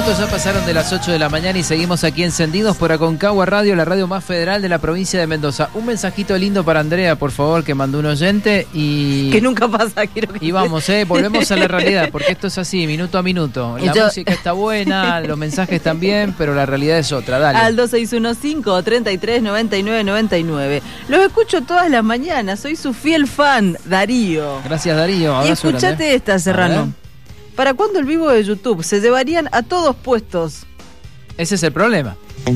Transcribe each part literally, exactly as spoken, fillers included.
minutos ya pasaron de las ocho de la mañana y seguimos aquí encendidos por Aconcagua Radio, la radio más federal de la provincia de Mendoza. Un mensajito lindo para Andrea, por favor, que mandó un oyente y... Que nunca pasa, quiero que... Y vamos, eh, volvemos a la realidad, porque esto es así, minuto a minuto. La Yo... música está buena, los mensajes también, pero la realidad es otra, dale. Al dos seis uno cinco, treinta y tres, noventa y nueve, noventa y nueve. Los escucho todas las mañanas, soy su fiel fan, Darío. Gracias, Darío. Y Abrazo escuchate grande. esta, Serrano. ¿Para cuándo el vivo de YouTube? Se llevarían a todos puestos. Ese es el problema.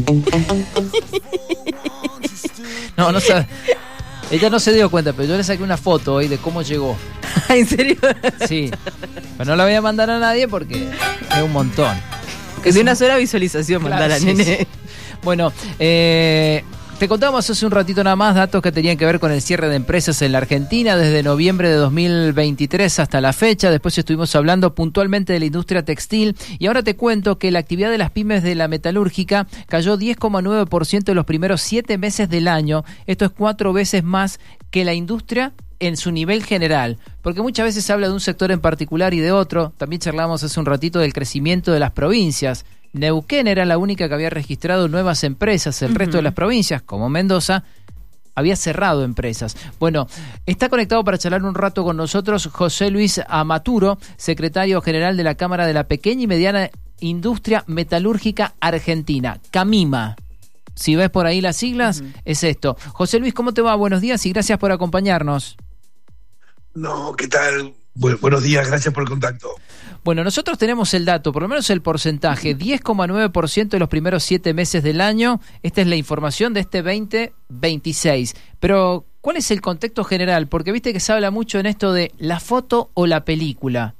No, no sabe. Ella no se dio cuenta, pero yo le saqué una foto hoy de cómo llegó. ¿En serio? Sí. Pero no la voy a mandar a nadie porque es un montón. Que de una sola visualización, Claro, mandala, sí, nene. sí. Bueno, eh... te contamos hace un ratito nada más datos que tenían que ver con el cierre de empresas en la Argentina desde noviembre de dos mil veintitrés hasta la fecha. Después estuvimos hablando puntualmente de la industria textil y ahora te cuento que la actividad de las pymes de la metalúrgica cayó diez coma nueve por ciento en los primeros siete meses del año. Esto es cuatro veces más que la industria en su nivel general, porque muchas veces se habla de un sector en particular y de otro. También charlamos hace un ratito del crecimiento de las provincias. Neuquén era la única que había registrado nuevas empresas. El uh-huh. resto de las provincias, como Mendoza, había cerrado empresas. Bueno, está conectado para charlar un rato con nosotros José Luis Amaturo, secretario general de la Cámara de la Pequeña y Mediana Industria Metalúrgica Argentina, CAMIMA. Si ves por ahí las siglas, uh-huh. es esto. José Luis, ¿cómo te va? Buenos días y gracias por acompañarnos. No, ¿qué tal? Bu- buenos días, gracias por el contacto. Bueno, nosotros tenemos el dato, por lo menos el porcentaje, diez coma nueve por ciento de los primeros siete meses del año. Esta es la información de este veinte veintiséis. Pero, ¿cuál es el contexto general? Porque viste que se habla mucho en esto de la foto o la película.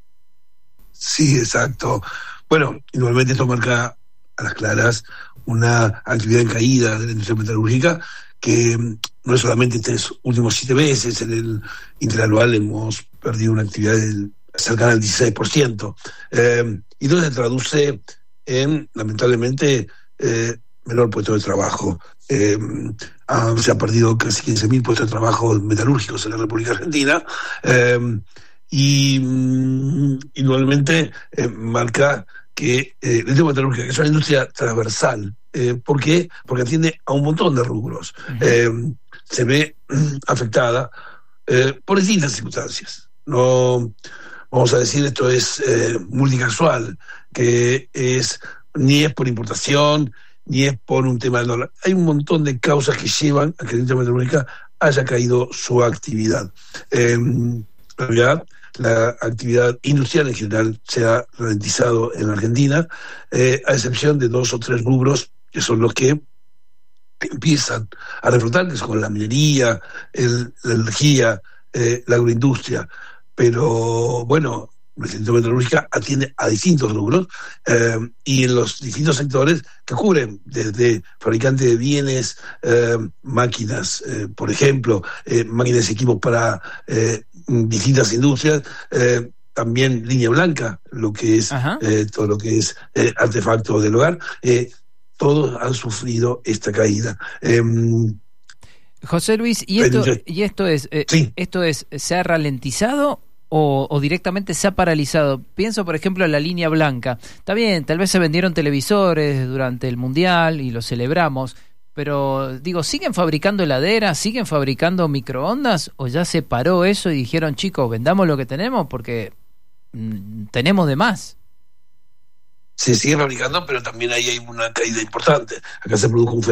Sí, exacto. Bueno, igualmente esto marca a las claras una actividad en caída de la industria metalúrgica que no es solamente estos últimos siete meses, en el interanual hemos perdido una actividad del cercana al dieciséis por ciento. Eh, y eso se traduce en, lamentablemente, eh, menor puesto de trabajo. Eh, ah, se han perdido casi quince mil puestos de trabajo metalúrgicos en la República Argentina. Eh, y mm, igualmente eh, marca que eh, la industria metalúrgica, que es una industria transversal. Eh, ¿Por qué? Porque atiende a un montón de rubros. Uh-huh. Eh, se ve afectada eh, por distintas circunstancias. No... Vamos a decir, esto es eh, multicasual, que es ni es por importación, ni es por un tema del dólar. Hay un montón de causas que llevan a que la industria metalúrgica haya caído su actividad. Eh, en realidad, la actividad industrial en general se ha ralentizado en la Argentina, eh, a excepción de dos o tres rubros que son los que empiezan a reflotar, que son la minería, el, la energía, eh, la agroindustria. Pero bueno, la industria metalúrgica atiende a distintos rubros eh, y en los distintos sectores que cubren, desde fabricantes de bienes, eh, máquinas, eh, por ejemplo, eh, máquinas y equipos para eh, distintas industrias, eh, también línea blanca, lo que es eh, todo lo que es eh, artefactos del hogar, eh, todos han sufrido esta caída. Eh, José Luis, ¿y esto, y esto es, eh, sí. esto es, se ha ralentizado o, o directamente se ha paralizado? Pienso, por ejemplo, en la línea blanca. Está bien, tal vez se vendieron televisores durante el Mundial y lo celebramos, pero digo, ¿siguen fabricando heladeras? ¿Siguen fabricando microondas? ¿O ya se paró eso y dijeron, chicos, vendamos lo que tenemos porque mmm, tenemos de más? Se sigue fabricando, pero también ahí hay una caída importante. Acá se produjo un